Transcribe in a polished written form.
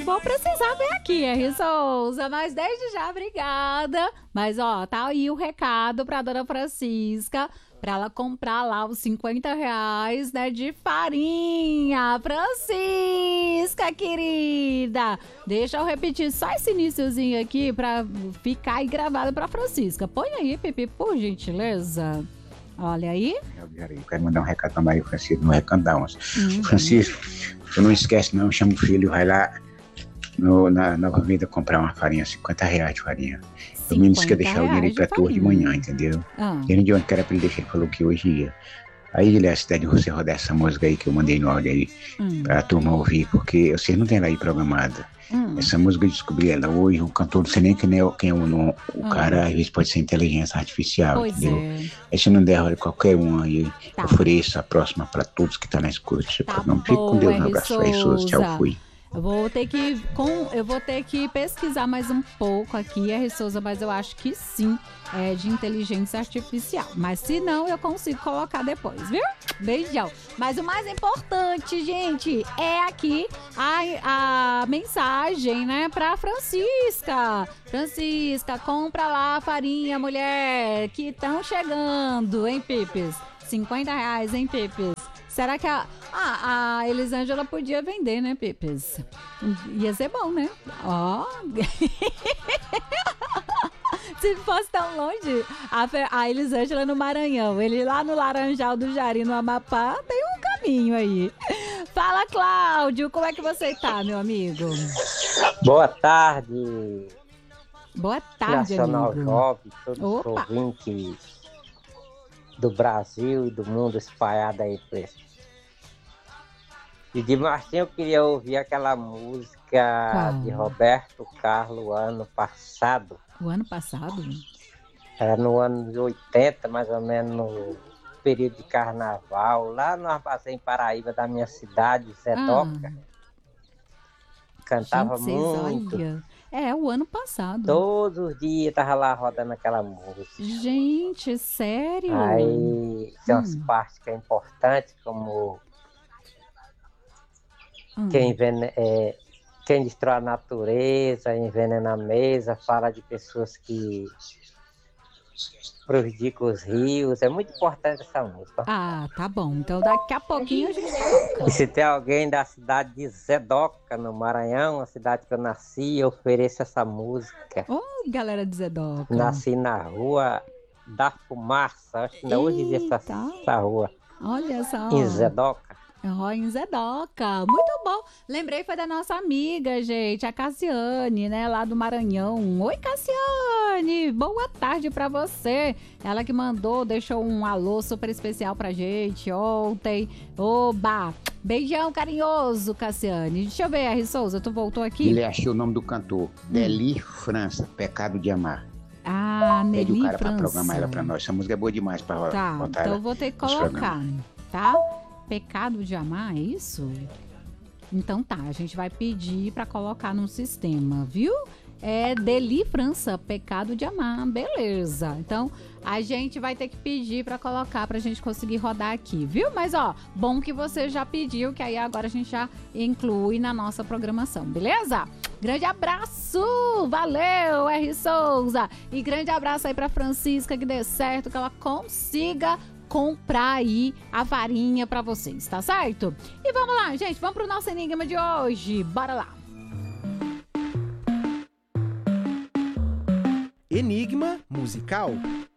vou precisar vir aqui, R. Souza, mas desde já, obrigada. Mas, ó, tá aí o recado pra dona Francisca, pra ela comprar lá os R$ 50, né, de farinha. Francisca, querida, deixa eu repetir só esse iniciozinho aqui pra ficar aí gravado pra Francisca. Põe aí, Pipi, por gentileza. Olha aí. Eu quero mandar um recado pra Maria Francisca, no recado da onça. Francisco, tu não esquece não, chama o filho, vai lá na Nova Vida comprar uma farinha, R$ 50 de farinha. Eu me disse que ia deixar o dinheiro aí pra tu hoje de manhã, entendeu? Ele de onde que era pra ele deixar, ele falou que hoje ia. Aí ele acha de você rodar essa música aí que eu mandei no áudio aí, pra turma ouvir, porque vocês não tem ela aí programada. Essa música eu descobri ela hoje, um cantor, não sei nem quem é o cara, às vezes pode ser inteligência artificial, Pois entendeu? é. Aí se não der, olha, qualquer um aí, Tá. ofereço a próxima pra todos que tá na escuta. Tá Não fique com bom, Deus, um R. abraço aí, Souza, tchau, Souza. fui. Eu vou ter que pesquisar mais um pouco aqui, R. Souza, mas eu acho que sim, é de inteligência artificial. Mas se não, eu consigo colocar depois, viu? Beijão. Mas o mais importante, gente, é aqui a mensagem, né, pra Francisca. Francisca, compra lá a farinha, mulher, que estão chegando, hein, Pipes? R$ 50, hein, Pipes? Será que a Elisângela podia vender, né, Pipes? Ia ser bom, né? Ó. Se fosse tão longe, a Elisângela no Maranhão, ele lá no Laranjal do Jari, no Amapá, tem um caminho aí. Fala, Cláudio, como é que você tá, meu amigo? Boa tarde. Boa tarde, Nacional amigo. Jovem, todos os Opa. ouvintes do Brasil e do mundo espalhado aí por esse. E de Marcinho eu queria ouvir aquela música Qual? de Roberto Carlos ano passado. O ano passado? Era no ano de 80, mais ou menos, no período de carnaval, lá no Armazém Paraíba da minha cidade, Zedoca. Cantava Gente, vocês muito. olham. É, o ano passado. Todos os dias tava lá rodando aquela música. Gente, sério? Aí tem umas partes que é importante, como quem destrói a natureza, envenena a mesa, fala de pessoas que prejudicam os rios. É muito importante essa música. Ah, tá bom. Então daqui a pouquinho a gente toca. E se tem alguém da cidade de Zedoca, no Maranhão, a cidade que eu nasci, eu ofereço essa música. Ô, galera de Zedoca. Nasci na Rua da Fumaça, acho que ainda hoje existe essa rua, Olha só. em Zedoca. Em Zedoca. Muito bom. Lembrei, foi da nossa amiga, gente, a Cassiane, né, lá do Maranhão. Oi, Cassiane. Boa tarde pra você. Ela que mandou, deixou um alô super especial pra gente ontem. Oba. Beijão carinhoso, Cassiane. Deixa eu ver, R. Souza, tu voltou aqui? Ele achou o nome do cantor, Deli França, Pecado de Amar. Ah, Pede Nelly o cara França. pra programar ela pra nós. Essa música é boa demais pra Tá, botar então ela eu vou ter que nos colocar, programas. tá? Pecado de amar, é isso? Então tá, a gente vai pedir pra colocar no sistema, viu? É Deli França, Pecado de Amar, beleza. Então a gente vai ter que pedir pra colocar pra gente conseguir rodar aqui, viu? Mas ó, bom que você já pediu, que aí agora a gente já inclui na nossa programação, beleza? Grande abraço, valeu, R. Souza. E grande abraço aí pra Francisca, que dê certo, que ela consiga comprar aí a farinha pra vocês, tá certo? E vamos lá, gente, vamos pro nosso enigma de hoje, bora lá. Enigma musical.